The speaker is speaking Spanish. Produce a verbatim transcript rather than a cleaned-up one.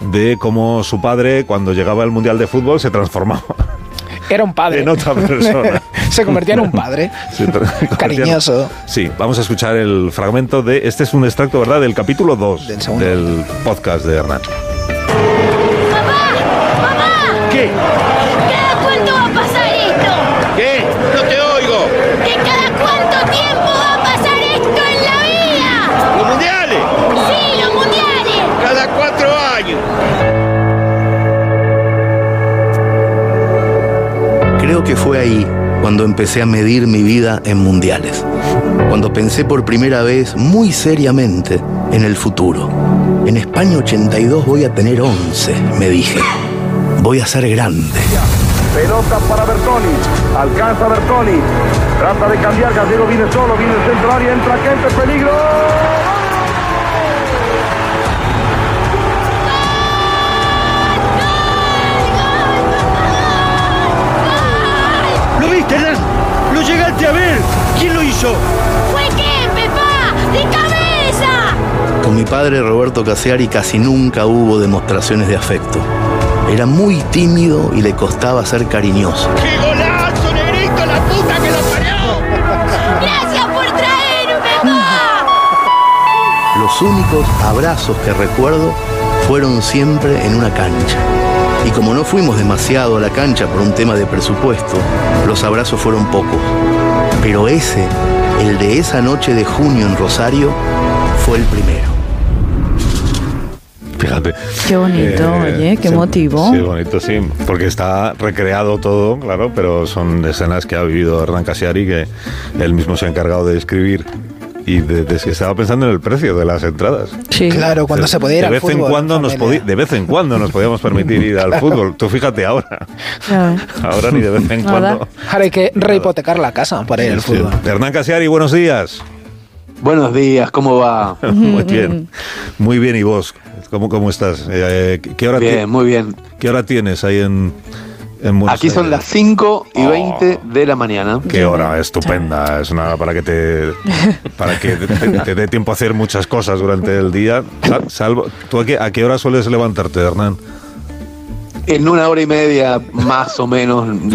de cómo su padre, cuando llegaba al Mundial de Fútbol, se transformaba. Era un padre. En otra persona. Se convertía en un padre. Cariñoso. Sí, vamos a escuchar el fragmento de... Este es un extracto, ¿verdad?, del capítulo dos del, del podcast de Hernán. ¡Papá! ¡Papá! ¿Qué? ¿Cada cuánto va a pasar esto? ¿Qué? No te oigo. ¿Que cada cuánto tiempo va a pasar esto en la vida? ¿Los mundiales? Sí, los mundiales. Cada cuatro años. Creo que fue ahí cuando empecé a medir mi vida en mundiales. Cuando pensé por primera vez, muy seriamente, en el futuro. En España ochenta y dos voy a tener once, me dije. Voy a ser grande. Pelota para Bertoni. Alcanza Bertoni. Trata de cambiar. Gallego viene solo. Viene el centro área. Entra Kempe. Peligro. ¿Lo viste, Hernán? ¿Lo llegaste a ver? ¿Quién lo hizo? ¡Fue Kempe, pa! ¡De cabeza! Con mi padre Roberto Cassiari casi nunca hubo demostraciones de afecto. Era muy tímido y le costaba ser cariñoso. ¡Qué golazo, negrito, la puta que lo parió! ¡Gracias por traerme, pa! Los únicos abrazos que recuerdo fueron siempre en una cancha. Y como no fuimos demasiado a la cancha por un tema de presupuesto, los abrazos fueron pocos. Pero ese, el de esa noche de junio en Rosario, fue el primero. Fíjate. Qué bonito, eh, oye, qué sí, motivo. Sí, bonito, sí, porque está recreado todo, claro, pero son escenas que ha vivido Hernán Cassiari, que él mismo se ha encargado de escribir. Y de, de, de, estaba pensando en el precio de las entradas. Sí. Claro, cuando de, se podía ir de al vez fútbol. En cuando nos podí, de vez en cuando nos podíamos permitir ir al claro. fútbol. Tú fíjate ahora. Claro. Ahora ni de vez en Nada. cuando. Ahora hay que rehipotecar la casa para ir al sí, fútbol. Sí. Hernán Cassiari, buenos días. Buenos días, ¿cómo va? Muy bien, muy bien. ¿Y vos? ¿Cómo, cómo estás? Eh, ¿qué hora bien, muy bien. ¿Qué hora tienes ahí en, en Buenos Aquí Aires? son las cinco y veinte oh, de la mañana. Qué hora estupenda. Es una hora para que te para que te, te, te dé tiempo a hacer muchas cosas durante el día. Salvo, ¿tú a qué, a qué hora sueles levantarte, Hernán? En una hora y media, más o menos.